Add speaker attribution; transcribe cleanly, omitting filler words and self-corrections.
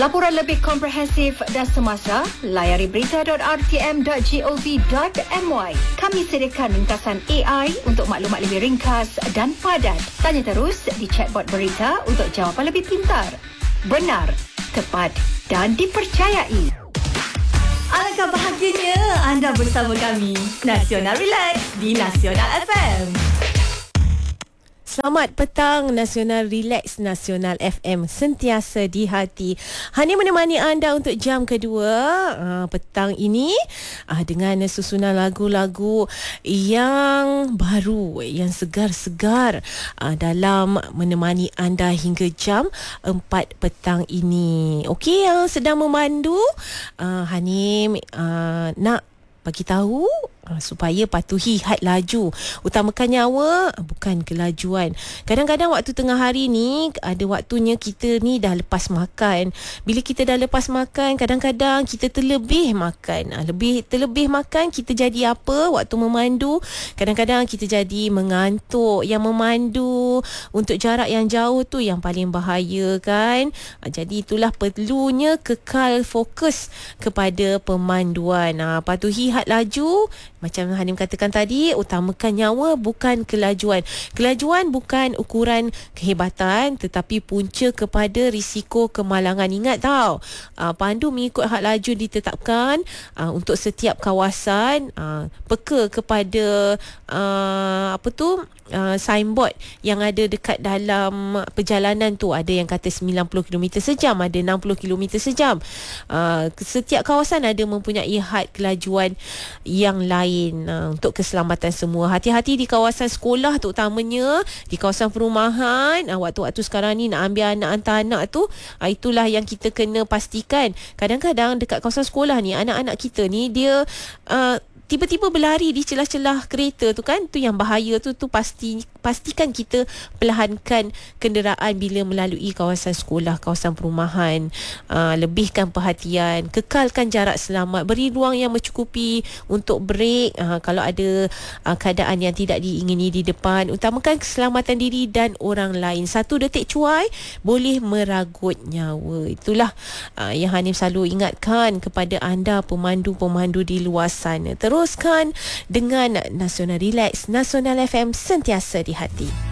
Speaker 1: Laporan lebih komprehensif dan semasa, layari berita.rtm.gov.my. Kami sediakan ringkasan AI untuk maklumat lebih ringkas dan padat. Tanya terus di chatbot berita untuk jawapan lebih pintar, benar, tepat dan dipercayai.
Speaker 2: Alangkah bahagianya anda bersama kami. Nasional Relax di Nasional FM.
Speaker 3: Selamat petang, Nasional Relax, Nasional FM, sentiasa di hati. Hani menemani anda untuk jam kedua petang ini dengan susunan lagu-lagu yang baru, yang segar-segar dalam menemani anda hingga jam 4 petang ini. Okey, yang sedang memandu, Hani nak bagi tahu supaya patuhi had laju. Utamakan nyawa, bukan kelajuan. Kadang-kadang waktu tengah hari ni, ada waktunya kita ni dah lepas makan. Bila kita dah lepas makan, kadang-kadang kita terlebih makan. Terlebih makan, kita jadi apa waktu memandu? Kadang-kadang kita jadi mengantuk. Yang memandu untuk jarak yang jauh tu yang paling bahaya kan. Jadi itulah perlunya kekal fokus kepada pemanduan. Patuhi had laju. Macam Hanim katakan tadi, utamakan nyawa, bukan kelajuan. Kelajuan bukan ukuran kehebatan, tetapi punca kepada risiko kemalangan. Ingat tau, pandu mengikut had laju ditetapkan untuk setiap kawasan. Peka kepada signboard yang ada dekat dalam perjalanan tu. Ada yang kata 90 km sejam, ada 60 km sejam. Setiap kawasan ada mempunyai had kelajuan yang lain untuk keselamatan semua. Hati-hati di kawasan sekolah terutamanya, di kawasan perumahan. Waktu-waktu sekarang ni nak ambil anak, hantar anak tu, itulah yang kita kena pastikan. Kadang-kadang dekat kawasan sekolah ni, anak-anak kita ni dia tiba-tiba berlari di celah-celah kereta tu kan, tu yang bahaya tu pastikan kita perlahankan kenderaan bila melalui kawasan sekolah, kawasan perumahan. Lebihkan perhatian, kekalkan jarak selamat, beri ruang yang mencukupi untuk break kalau ada keadaan yang tidak diingini di depan. Utamakan keselamatan diri dan orang lain. 1 detik cuai boleh meragut nyawa. Itulah yang Hanim selalu ingatkan kepada anda pemandu-pemandu di luar sana. Teruskan dengan Nasional Relax, Nasional FM, sentiasa di hati.